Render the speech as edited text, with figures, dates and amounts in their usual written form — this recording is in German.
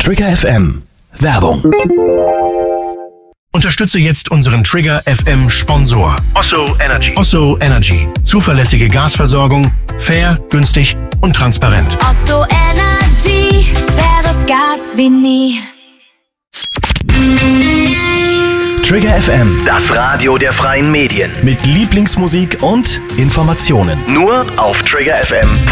Trigger FM Werbung. Unterstütze jetzt unseren Trigger FM Sponsor Osso Energy. Osso Energy. Zuverlässige Gasversorgung, fair, günstig und transparent. Osso Energy, faires Gas wie nie. Trigger FM, Das Radio der freien Medien. mit Lieblingsmusik und Informationen. Nur auf triggerfm.de.